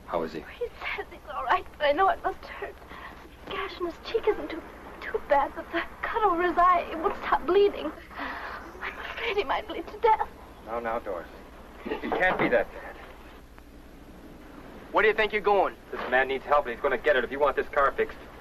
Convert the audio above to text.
How is he? He says he's all right, but I know it must hurt. The gash in his cheek isn't too bad, but the cut over his eye, it won't stop bleeding. I'm afraid he might bleed to death. Now, Doris. He can't be that bad. Where do you think you're going? This man needs help, and he's going to get it if you want this car fixed.